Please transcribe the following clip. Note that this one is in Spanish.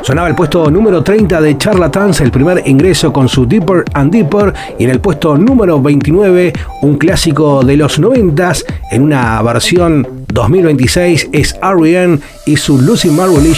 Sonaba el puesto número 30 de Charlatans, el primer ingreso con su Deeper and Deeper, y en el puesto número 29, un clásico de los 90s, en una versión 2026, es R.E.M. y su Lucy Margulies.